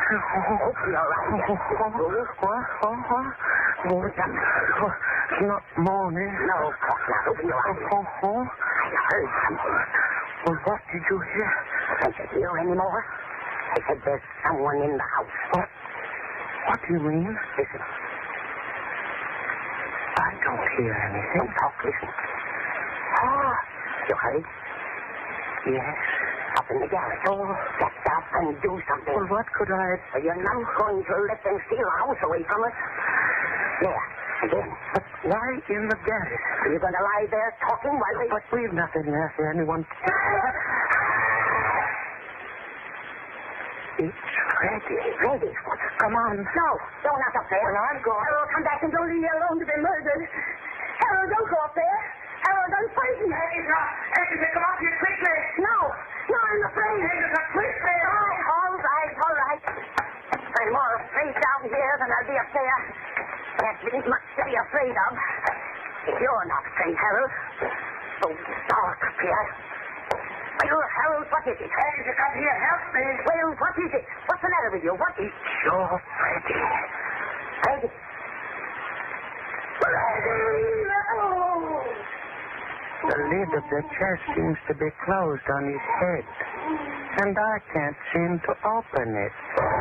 You're It's not morning. No, of course not. Open your eyes. I heard something. Well, what did you hear? Can't you hear anymore? I said there's someone in the house. What do you mean? Listen. I don't hear anything. Don't talk, listen. You heard? Yes. Up in the garage. Get up and do something. Well, what could I... Well, you're not going to let them steal the house away from us. There, again. But why in the garage? Are you going to lie there talking while they... But we've nothing there for anyone. It's Freddy. Freddy? Come on. No, not up there. Well, I'm going. Harold, come back and don't leave me alone to be murdered. Harold, don't go up there. Harold, don't fight me. Agatha, come out here quickly. No, I'm afraid. Agatha, quickly. All right. I'm more afraid down here than I'll be up there. That isn't much to be afraid of. If you're not afraid, Harold. So dark up here. Well, Harold, what is it? Agatha, come here, help me. Well, what is it? What's the matter with you? What is... You're Freddy. Freddy? The lid of the chest seems to be closed on his head, and I can't seem to open it.